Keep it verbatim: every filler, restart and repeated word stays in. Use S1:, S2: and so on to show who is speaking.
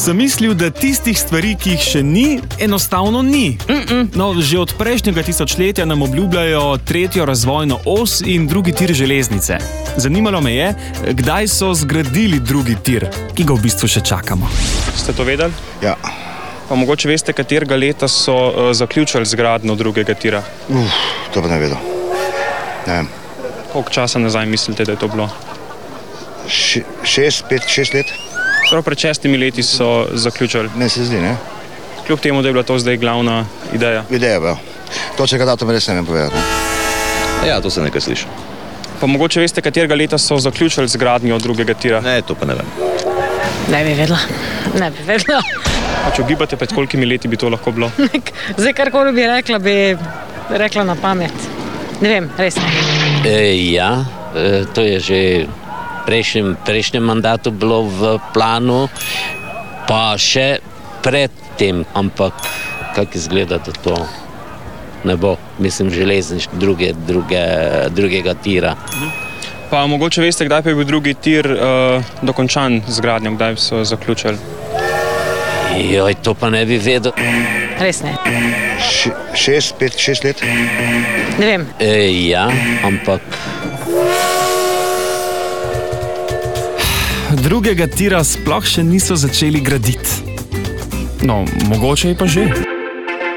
S1: sem mislil, da tistih stvari, ki jih še ni, enostavno ni.
S2: Mm-mm.
S1: No, že od prejšnjega tisočletja nam obljubljajo tretjo razvojno os in drugi tir železnice. Zanimalo me je, kdaj so zgradili drugi tir, ki ga v bistvu še čakamo.
S3: Ste to vedeli?
S4: Ja.
S3: Pa mogoče veste, katerega leta so uh, zaključili zgradnjo drugega tira?
S4: Uf, to pa ne vedo. Ne vem.
S3: Koliko časa nazaj mislite, da je to bilo?
S4: Še, šest, pet, šest let?
S3: Prav pred šestimi leti so zaključili.
S4: Meni se zdi, ne?
S3: Kljub temu, da je bila to zdaj glavna ideja.
S4: Ideja, pa. Točnega datuma res ne vem povedati.
S5: Ja, to se nekaj sliši.
S3: Pa mogoče veste, katerega leta so zaključili zgradnjo drugega tira?
S5: Ne, to pa ne vem.
S2: Ne bi vedela. Ne bi vedela.
S3: A če ugibate, pred kolikimi leti bi to lahko bilo?
S2: Zdaj, karkoli bi rekla, bi rekla na pamet. Ne vem, res ne.
S6: E, ja, e, to je že prejšnjem, prejšnjem mandatu bilo v planu, pa še pred tem, ampak kako izgleda, da to ne bo, mislim, železnič druge, druge, drugega tira.
S3: Pa mogoče veste, kdaj pa je bil drugi tir uh, dokončan z gradnjo, kdaj so zaključili?
S6: Joj, to pa ne bi vedel.
S2: Res ne.
S4: Še, šest, pet, šest let?
S2: Ne vem.
S6: E, ja, ampak...
S1: Drugega tira sploh še niso začeli graditi. No, mogoče je pa že.